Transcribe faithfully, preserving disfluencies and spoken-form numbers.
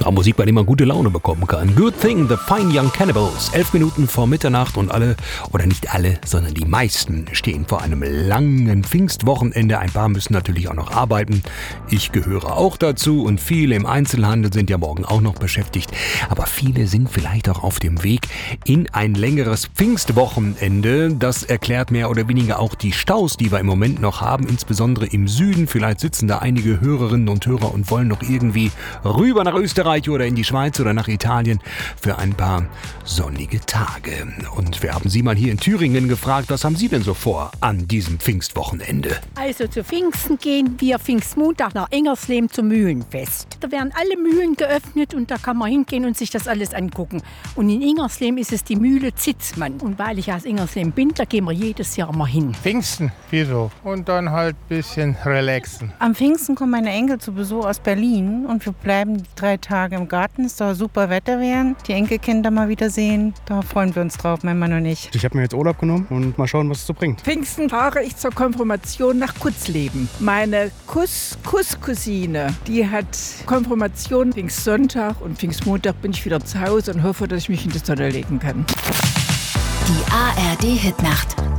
Ja, Musik, bei der man gute Laune bekommen kann. Good Thing, The Fine Young Cannibals. Elf Minuten vor Mitternacht und alle, oder nicht alle, sondern die meisten stehen vor einem langen Pfingstwochenende. Ein paar müssen natürlich auch noch arbeiten. Ich gehöre auch dazu und viele im Einzelhandel sind ja morgen auch noch beschäftigt. Aber viele sind vielleicht auch auf dem Weg in ein längeres Pfingstwochenende. Das erklärt mehr oder weniger auch die Staus, die wir im Moment noch haben, insbesondere im Süden. Vielleicht sitzen da einige Hörerinnen und Hörer und wollen noch irgendwie rüber nach Österreich oder in die Schweiz oder nach Italien für ein paar sonnige Tage. Und wir haben Sie mal hier in Thüringen gefragt, was haben Sie denn so vor an diesem Pfingstwochenende? Also zu Pfingsten gehen wir Pfingstmontag nach Ingersleben zum Mühlenfest. Da werden alle Mühlen geöffnet und da kann man hingehen und sich das alles angucken. Und in Ingersleben ist es die Mühle Zitzmann. Und weil ich aus Ingersleben bin, da gehen wir jedes Jahr mal hin. Pfingsten, wieso? Und dann halt ein bisschen relaxen. Am Pfingsten kommen meine Enkel zu Besuch aus Berlin und wir bleiben drei Tage im Garten. Es soll super Wetter werden. Die Enkelkinder mal wiedersehen. Da freuen wir uns drauf, mein Mann und ich. Ich habe mir jetzt Urlaub genommen und mal schauen, was es so bringt. Pfingsten fahre ich zur Konfirmation nach Kutzleben. Meine Kuss-Kuss-Cousine, die hat Konfirmation Pfingstsonntag und Pfingstmontag bin ich wieder zu Hause und hoffe, dass ich mich in die Sonne legen kann. Die A R D-Hitnacht.